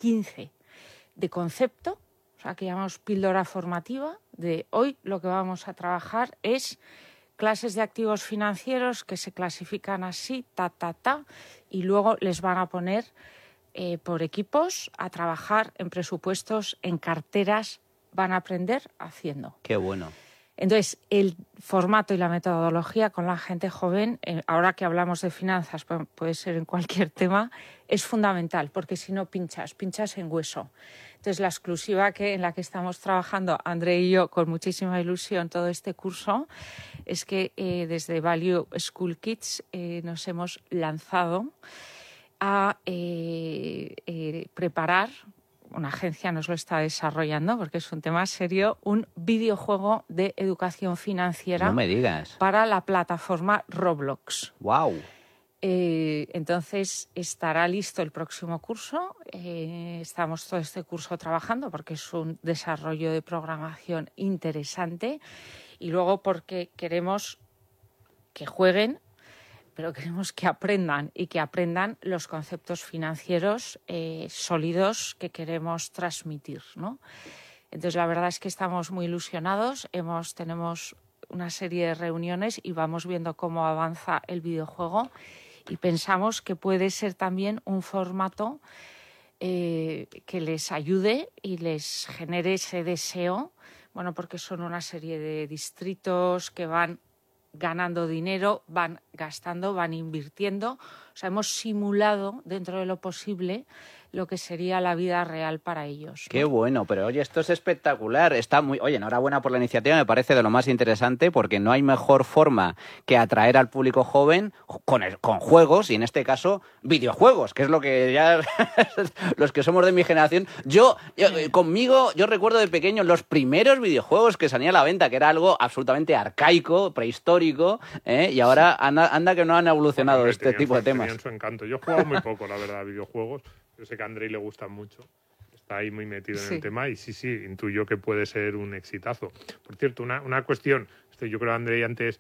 15 de concepto, o sea, que llamamos píldora formativa. De hoy lo que vamos a trabajar es clases de activos financieros que se clasifican así, y luego les van a poner por equipos a trabajar en presupuestos, en carteras, van a aprender haciendo. Qué bueno. Entonces, el formato y la metodología con la gente joven, ahora que hablamos de finanzas, puede ser en cualquier tema, es fundamental, porque si no pinchas en hueso. Entonces, la exclusiva en la que estamos trabajando, André y yo, con muchísima ilusión todo este curso, es que desde Value School Kids nos hemos lanzado a preparar, una agencia nos lo está desarrollando porque es un tema serio, un videojuego de educación financiera. No me digas. Para la plataforma Roblox. ¡Wow! Entonces estará listo el próximo curso. Estamos todo este curso trabajando porque es un desarrollo de programación interesante y luego porque queremos que jueguen, pero queremos que aprendan y que aprendan los conceptos financieros sólidos que queremos transmitir, ¿no? Entonces, la verdad es que estamos muy ilusionados. Tenemos una serie de reuniones y vamos viendo cómo avanza el videojuego y pensamos que puede ser también un formato que les ayude y les genere ese deseo, bueno, porque son una serie de distritos que van ganando dinero, van gastando, van invirtiendo. O sea, hemos simulado dentro de lo posible lo que sería la vida real para ellos, ¿no? Qué bueno, pero oye, esto es espectacular. Oye, enhorabuena por la iniciativa, me parece de lo más interesante porque no hay mejor forma que atraer al público joven con juegos y en este caso videojuegos, que es lo que ya los que somos de mi generación. Yo recuerdo de pequeño los primeros videojuegos que salían a la venta, que era algo absolutamente arcaico, y ahora anda que no han evolucionado este tipo de temas. Tenían su encanto. Yo he jugado muy poco, la verdad, a videojuegos. Yo sé que a Andrei le gustan mucho. Está ahí muy metido en el tema y sí, intuyo que puede ser un exitazo. Por cierto, una cuestión, yo creo que Andrei antes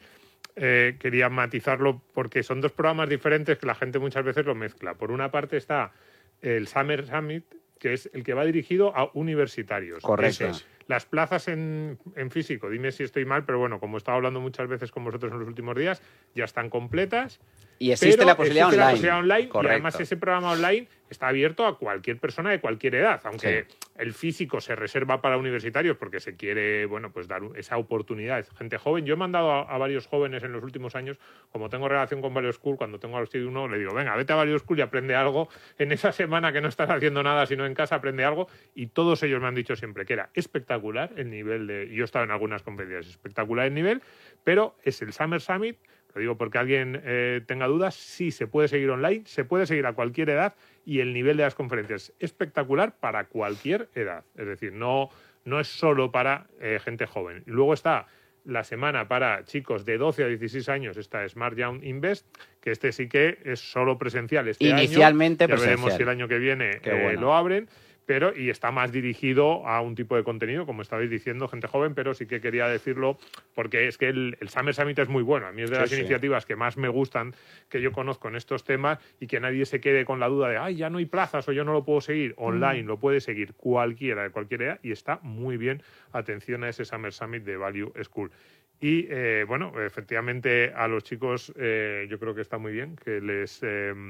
quería matizarlo porque son dos programas diferentes que la gente muchas veces lo mezcla. Por una parte está el Summer Summit, que es el que va dirigido a universitarios. Correcto. Las plazas en físico, dime si estoy mal, pero bueno, como he estado hablando muchas veces con vosotros en los últimos días, ya están completas. Y existe la posibilidad online. Correcto. Y además ese programa online está abierto a cualquier persona de cualquier edad, aunque el físico se reserva para universitarios porque se quiere, bueno, pues dar esa oportunidad a gente joven. Yo he mandado a varios jóvenes en los últimos años, como tengo relación con Value School, cuando tengo a los tíos de uno, le digo, venga, vete a Value School y aprende algo. En esa semana que no estás haciendo nada, sino en casa, aprende algo. Y todos ellos me han dicho siempre que era espectacular el nivel de... Yo he estado en algunas conferencias, espectacular el nivel, pero es el Summer Summit. Lo digo porque alguien tenga dudas, sí se puede seguir online, se puede seguir a cualquier edad y el nivel de las conferencias es espectacular para cualquier edad. Es decir, no es solo para gente joven. Y luego está la semana para chicos de 12 a 16 años, está Smart Young Invest, que sí que es solo presencial este Inicialmente año. Ya presencial. veremos si el año que viene bueno. lo abren. Y está más dirigido a un tipo de contenido, como estabais diciendo, gente joven, pero sí que quería decirlo porque es que el Summer Summit es muy bueno. A mí es de las iniciativas que más me gustan, que yo conozco en estos temas, y que nadie se quede con la duda de, ay, ya no hay plazas o yo no lo puedo seguir. Online lo puede seguir cualquiera de cualquier edad y está muy bien. Atención a ese Summer Summit de Value School. Y, bueno, efectivamente a los chicos yo creo que está muy bien que les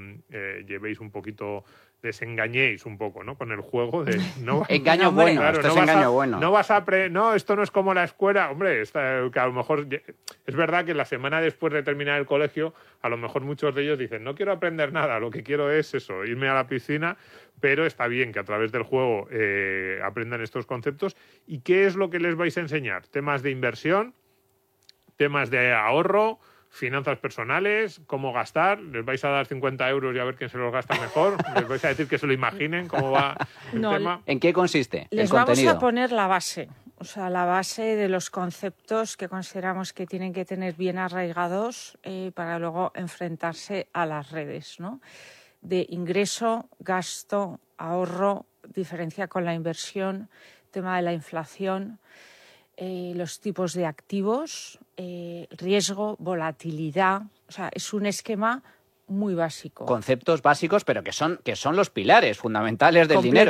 llevéis un poquito... desengañéis un poco, ¿no? Con el juego de... Engaño bueno, claro, esto es engaño bueno. No vas a... No, esto no es como la escuela. Hombre, que a lo mejor... Es verdad que la semana después de terminar el colegio, a lo mejor muchos de ellos dicen, no quiero aprender nada, lo que quiero es eso, irme a la piscina, pero está bien que a través del juego aprendan estos conceptos. ¿Y qué es lo que les vais a enseñar? Temas de inversión, temas de ahorro, finanzas personales, cómo gastar. Les vais a dar 50 euros y a ver quién se los gasta mejor. Les vais a decir que se lo imaginen cómo va el tema. ¿En qué consiste les el contenido? Vamos a poner la base, o sea, la base de los conceptos que consideramos que tienen que tener bien arraigados para luego enfrentarse a las redes, ¿no? De ingreso, gasto, ahorro, diferencia con la inversión, tema de la inflación, los tipos de activos, riesgo, volatilidad. O sea, es un esquema muy básico. Conceptos básicos, pero que son los pilares fundamentales del dinero.